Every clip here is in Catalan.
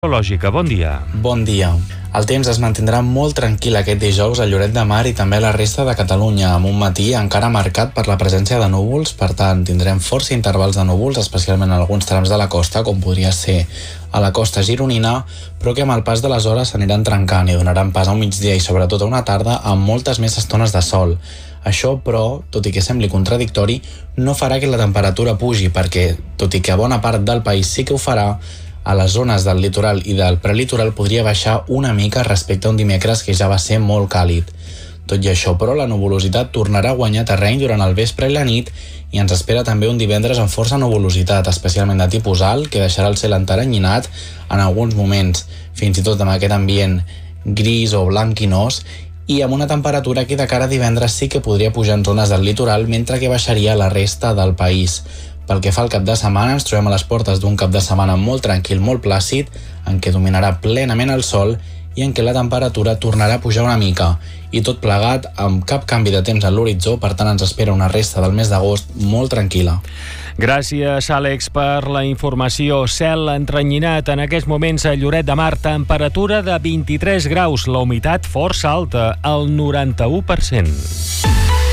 Meteorològica. Bon dia. Bon dia. El temps es mantindrà molt tranquil aquest dijous a Lloret de Mar i també a la resta de Catalunya, amb un matí encara marcat per la presència de núvols. Per tant, tindrem força intervals de núvols, especialment en alguns trams de la costa, com podria ser a la costa gironina, però que amb el pas de les hores s'aniran trencant i donaran pas a un migdia i sobretot a una tarda amb moltes més estones de sol. Això, però, tot i que sembli contradictori, no farà que la temperatura pugi, perquè, tot i que a bona part del país sí que ho farà, a les zones del litoral i del prelitoral podria baixar una mica respecte a un dimecres que ja va ser molt càlid. Tot i això, però, la nuvolositat tornarà a guanyar terreny durant el vespre i la nit i ens espera també un divendres amb força nuvolositat, especialment de tipus alt, que deixarà el cel enteranyinat en alguns moments, fins i tot amb aquest ambient gris o blanquinós, i amb una temperatura que de cara a divendres sí que podria pujar en zones del litoral, mentre que baixaria a la resta del país. Pel que fa al cap de setmana, ens trobem a les portes d'un cap de setmana molt tranquil, molt plàcid, en què dominarà plenament el sol i en què la temperatura tornarà a pujar una mica. I tot plegat amb cap canvi de temps a l'horitzó, per tant ens espera una resta del mes d'agost molt tranquil·la. Gràcies, Àlex, per la informació. Cel entrenyinat en aquests moments a Lloret de Mar, temperatura de 23 graus, la humitat força alta, el 91%.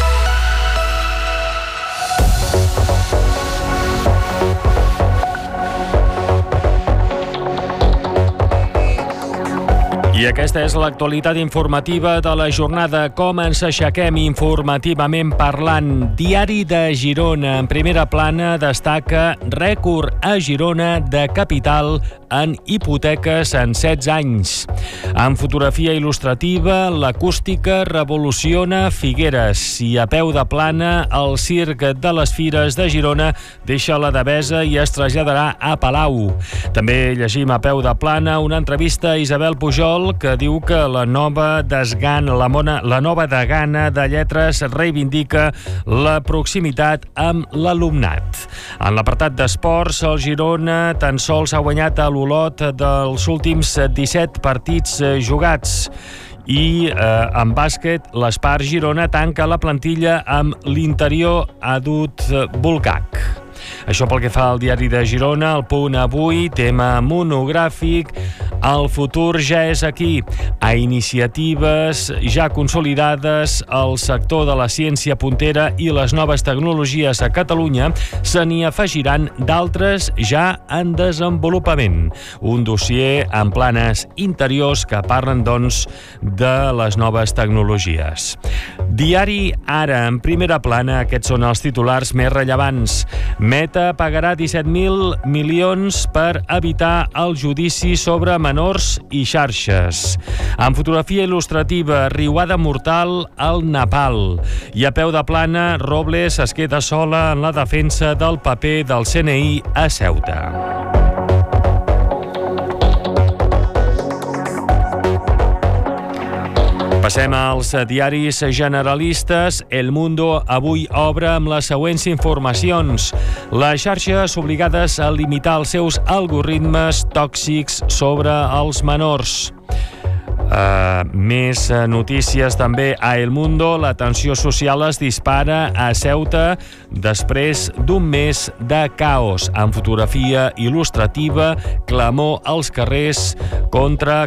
I aquesta és l'actualitat informativa de la jornada. Com ens aixequem informativament parlant? Diari de Girona. En primera plana destaca rècord a Girona de capital en hipoteques en 16 anys. En fotografia il·lustrativa, l'acústica revoluciona Figueres. I a peu de plana, el Circ de les Fires de Girona deixa la Devesa i es traslladarà a Palau. També llegim a peu de plana una entrevista a Isabel Pujol, que diu que la nova degana de lletres reivindica la proximitat amb l'alumnat. En l'apartat d'esports, el Girona tan sols ha guanyat a l'Olot dels últims 17 partits jugats. I en bàsquet, l'Espar Girona tanca la plantilla amb l'Interior Adut Bulgac. Això pel que fa al diari de Girona. El Punt avui, tema monogràfic, el futur ja és aquí. A iniciatives ja consolidades, el sector de la ciència puntera i les noves tecnologies a Catalunya se n'hi afegiran d'altres ja en desenvolupament. Un dossier en planes interiors que parlen, doncs, de les noves tecnologies. Diari Ara, en primera plana, aquests són els titulars més rellevants. Meta pagarà 17.000 milions per evitar el judici sobre menors i xarxes. En fotografia il·lustrativa, riuada mortal al Nepal. I a peu de plana, Robles es queda sola en la defensa del paper del CNI a Ceuta. Passem als diaris generalistes. El Mundo avui obre amb les següents informacions. Les xarxes obligades a limitar els seus algoritmes tòxics sobre els menors. Més notícies també a El Mundo. La tensió social es dispara a Ceuta després d'un mes de caos. En fotografia il·lustrativa, clam als carrers contra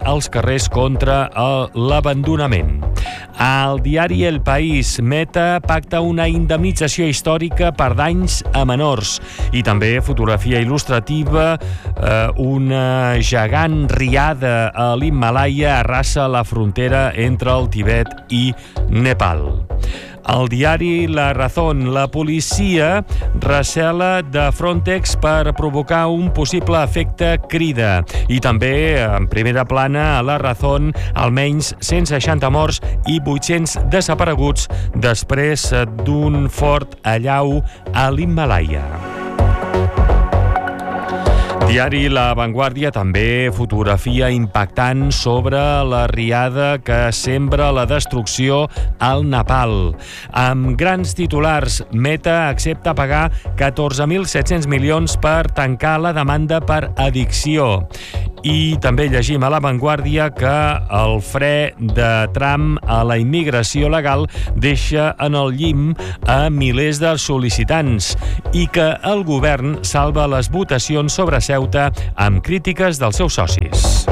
l'abandonament. Al diari El País, Meta pacta una indemnització històrica per danys a menors. I també fotografia il·lustrativa, una gegant riada a l'Himàlaia arrasa la frontera entre el Tibet i Nepal. Al diari La Razón, la policia recela de Frontex per provocar un possible efecte crida. I també, en primera plana, a La Razón, almenys 160 morts i 800 desapareguts després d'un fort allau a l'Himàlaia. Diari La Vanguardia, també fotografia impactant sobre la riada que sembra la destrucció al Nepal. Amb grans titulars, Meta accepta pagar 14.700 milions per tancar la demanda per addicció. I també llegim a La Vanguardia que el fre de Trump a la immigració legal deixa en el llim a milers de sol·licitants i que el govern salva les votacions sobre Ceuta Ceuta amb crítiques dels seus socis.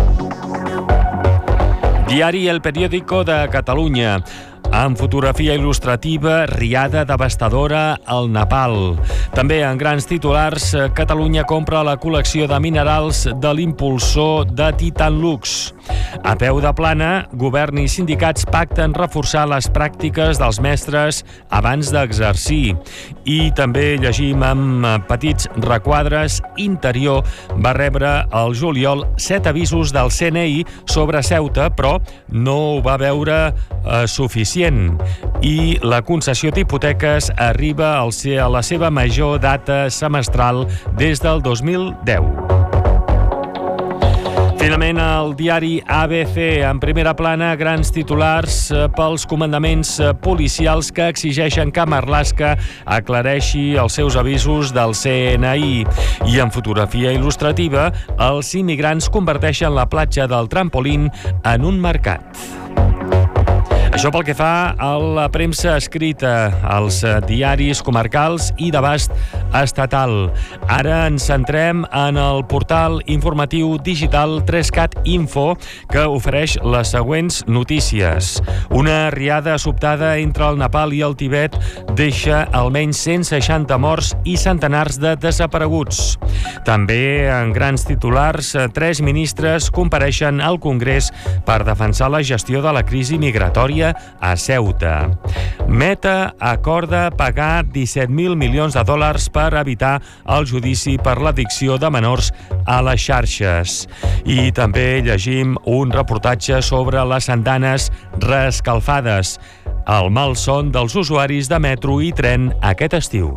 Diari El Periódico de Catalunya. Amb fotografia il·lustrativa, riada devastadora al Nepal. També en grans titulars, Catalunya compra la col·lecció de minerals de l'impulsor de Titan Lux. A peu de plana, govern i sindicats pacten reforçar les pràctiques dels mestres abans d'exercir. I també llegim amb petits requadres, Interior va rebre al juliol 7 avisos del CNI sobre Ceuta, però no ho va veure suficient. I la concessió d'hipoteques arriba a la seva major data semestral des del 2010. Finalment, el diari ABC, en primera plana, grans titulars pels comandaments policials que exigeixen que Marlaska aclareixi els seus avisos del CNI. I en fotografia il·lustrativa, els immigrants converteixen la platja del Trampolín en un mercat. Això pel que fa a la premsa escrita, als diaris comarcals i d'abast estatal. Ara ens centrem en el portal informatiu digital 3CAT Info, que ofereix les següents notícies. Una riada sobtada entre el Nepal i el Tibet deixa almenys 160 morts i centenars de desapareguts. També, en grans titulars, 3 ministres compareixen al Congrés per defensar la gestió de la crisi migratòria a Ceuta. Meta acorda pagar 17.000 milions de dòlars per evitar el judici per l'addicció de menors a les xarxes. I també llegim un reportatge sobre les andanes reescalfades, el malson dels usuaris de metro i tren aquest estiu.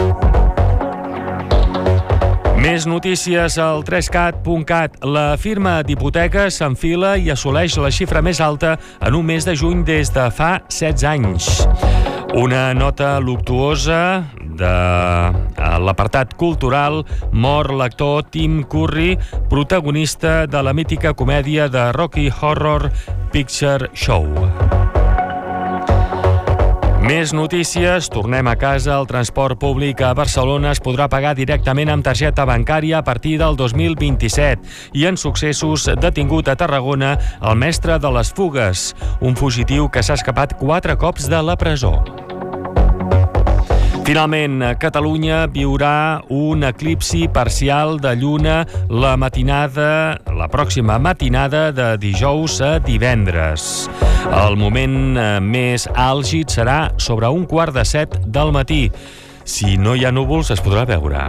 Més notícies al 3cat.cat. La firma d'hipoteques s'enfila i assoleix la xifra més alta en un mes de juny des de fa 16 anys. Una nota luctuosa de l'apartat cultural, mor l'actor Tim Curry, protagonista de la mítica comèdia de Rocky Horror Picture Show. Més notícies. Tornem a casa. El transport públic a Barcelona es podrà pagar directament amb targeta bancària a partir del 2027. I en successos, detingut a Tarragona el mestre de les fugues, un fugitiu que s'ha escapat 4 cops de la presó. Finalment, Catalunya viurà un eclipsi parcial de lluna la pròxima matinada de dijous a divendres. El moment més àlgid serà sobre 6:15 del matí. Si no hi ha núvols, es podrà veure.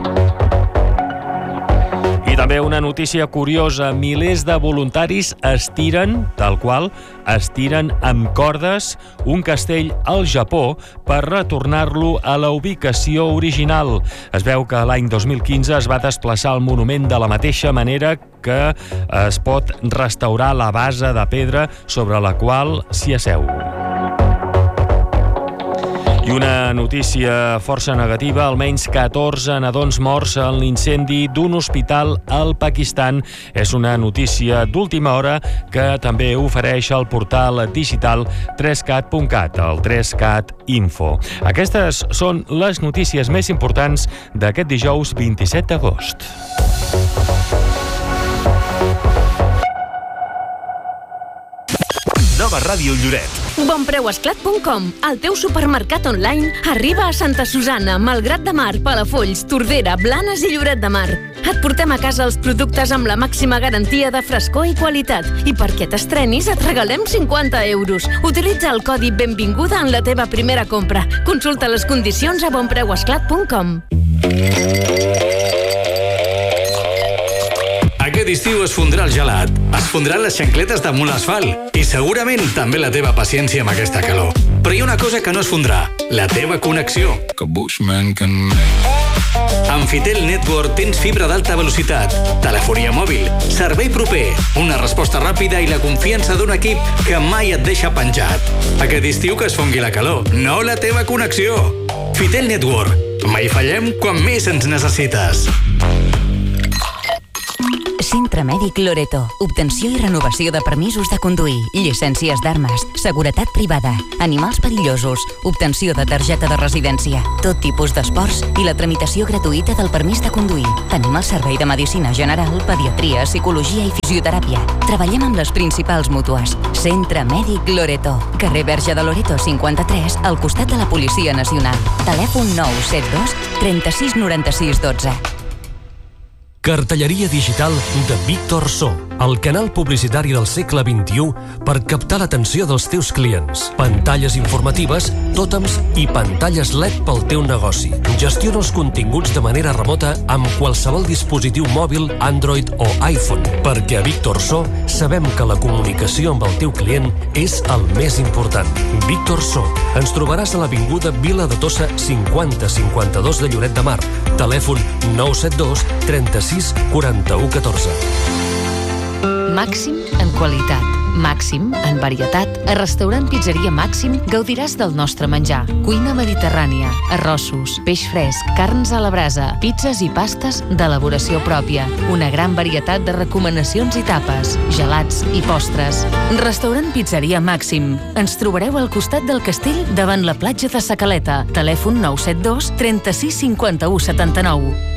I també una notícia curiosa. Milers de voluntaris estiren, tal qual, estiren amb cordes un castell al Japó per retornar-lo a la ubicació original. Es veu que l'any 2015 es va desplaçar el monument de la mateixa manera que es pot restaurar la base de pedra sobre la qual s'hi asseu. I una notícia força negativa, almenys 14 nadons morts en l'incendi d'un hospital al Pakistan. És una notícia d'última hora que també ofereix el portal digital 3cat.cat, el 3CAT Info. Aquestes són les notícies més importants d'aquest dijous 27 d'agost. Nova Ràdio Lloret. Bonpreuesclat.com, el teu supermercat online, arriba a Santa Susanna, Malgrat de Mar, Palafolls, Tordera, Blanes i Lloret de Mar. Et portem a casa els productes amb la màxima garantia de frescor i qualitat. I perquè t'estrenis et regalem 50 euros. Utilitza el codi Benvinguda en la teva primera compra. Consulta les condicions a bonpreuesclat.com. Aquest estiu es fondrà el gelat, es fondran les xancletes damunt l'asfalt i segurament també la teva paciència amb aquesta calor. Però hi ha una cosa que no es fondrà, la teva connexió. Amb Fitel Network tens fibra d'alta velocitat, telefonia mòbil, servei proper, una resposta ràpida i la confiança d'un equip que mai et deixa penjat. Aquest estiu que es fongui la calor, no la teva connexió. Fitel Network, mai fallem quan més ens necessites. Centre Mèdic Loreto. Obtenció i renovació de permisos de conduir, llicències d'armes, seguretat privada, animals perillosos, obtenció de targeta de residència, tot tipus d'esports i la tramitació gratuïta del permís de conduir. Tenim el servei de medicina general, pediatria, psicologia i fisioteràpia. Treballem amb les principals mútues. Centre Mèdic Loreto. Carrer Verge de Loreto 53, al costat de la Policia Nacional. Telèfon 972 36 96 12. Cartelleria digital de Víctor So, el canal publicitari del segle XXI per captar l'atenció dels teus clients. Pantalles informatives, tòtems i pantalles LED pel teu negoci. Gestiona els continguts de manera remota amb qualsevol dispositiu mòbil, Android o iPhone, perquè a Víctor So sabem que la comunicació amb el teu client és el més important. Víctor So. Ens trobaràs a l'avinguda Vila de Tossa 5052 de Lloret de Mar. Telèfon 972 36 41 14. Màxim en qualitat, màxim en varietat. A Restaurant Pizzeria Màxim gaudiràs del nostre menjar. Cuina mediterrània, arrossos, peix fresc, carns a la brasa, pizzas i pastes d'elaboració pròpia. Una gran varietat de recomanacions i tapes, gelats i postres. Restaurant Pizzeria Màxim. Ens trobareu al costat del castell davant la platja de Sa Caleta. Telèfon 972 36 51 79.